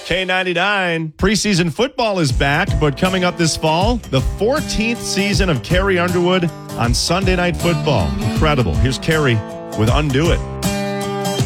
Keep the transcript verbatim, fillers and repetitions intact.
K ninety-nine. Preseason football is back, but coming up this fall, the fourteenth season of Carrie Underwood on Sunday Night Football. Incredible. Here's Carrie with Undo It.